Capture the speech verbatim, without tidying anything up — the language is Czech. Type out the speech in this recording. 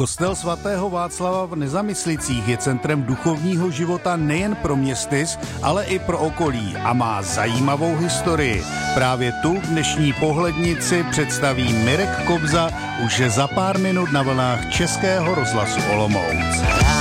Kostel svatého Václava v Nezamyslicích je centrem duchovního života nejen pro městys, ale i pro okolí a má zajímavou historii. Právě tu v dnešní pohlednici představí Mirek Kobza už za pár minut na vlnách Českého rozhlasu Olomouc.